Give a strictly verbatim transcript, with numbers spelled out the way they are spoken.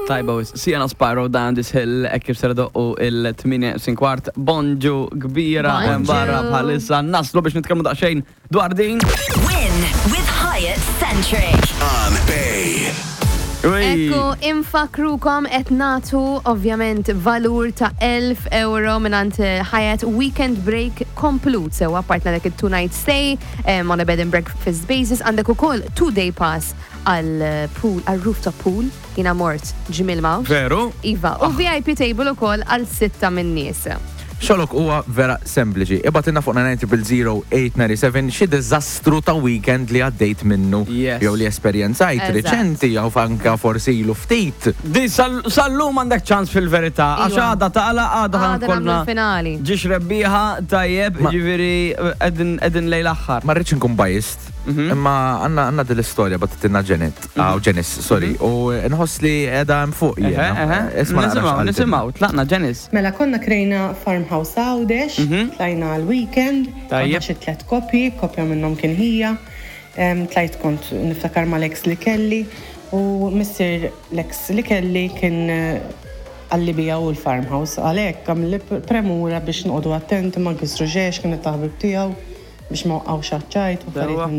Tajba wis, Sienna Sparrow down this hill, ekkif serda u il-tminja kwart bonġu kbira Bonġu. barra bħalissa naslu biex nitkellmu daqsxejn dwar din. Win with Hyatt Centric. On Bay. Ekku, infakrukom et natu ovvjament valur ta' elf euro minant Hyatt Weekend Break komplut. Sewa partna dak il-two night stay um, on a bed and breakfast basis. Għandek ukoll two day pass għal pool, għal rooftop pool. Jina mort ġimil mawx. Veru? Iva, u V I P table ukoll għal sitta minn nies. Xolok huwa vera sempliċi. Ibatinna fuq nine zero zero eight nine seven xi diżastru ta' weekend li għaddejt minnu. Yes. Jew li esperjenzajt Eżatt. reċenti jew anka forsi ilu ftit. Di sal-lum għandek ċans fil-verità, għax Iva. għada taqla għada Għada ħankolna nagħmlu finali. ġiex rebbieħa tajjeb, Ma- ġiviri edin lejl aħħar. Ma rridx nkun biased, imma għandna għandna dil-istorja battitina Janet, aw Janice, sorry, u nħoss li qiegħda hemm fuq jiena. Isma' naqra Nisimaw, x'qaltilna. nisimaw, tlaqna Janice. Mela konna krejna farmhouse għawdex, tlajna għal-weekend, Tajjeb. għadna xi tlet kopji, kopja minnom kien hija, em, tlajt kont niftakar ma l-ex li kelli, u mister l-ex li kelli kien eh, għalli bija u l-farmhouse, għalek għam li premura biex nqodu attenti ma nkisru ġex, kien it-taħbib tijaw biex ma waqgħu xaċċajt u affarijiet Sewa. minn